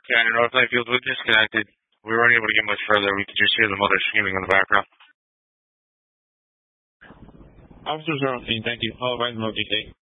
Yeah, North Lightfield was disconnected. We weren't able to get much further. We could just hear the mother screaming in the background. Officers are on scene, thank you. All advise remote dictate.